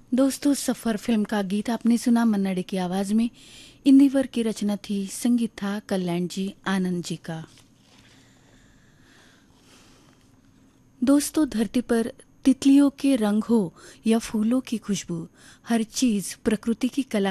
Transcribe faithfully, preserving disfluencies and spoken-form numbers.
दोस्तों, सफर फिल्म का गीत आपने सुना मन्ना डे की आवाज में। इंदिवर की रचना थी, संगीत था कल्याण जी आनंद जी का। दोस्तों, धरती पर तितलियों के रंग हो या फूलों की खुशबू, हर चीज प्रकृति की कला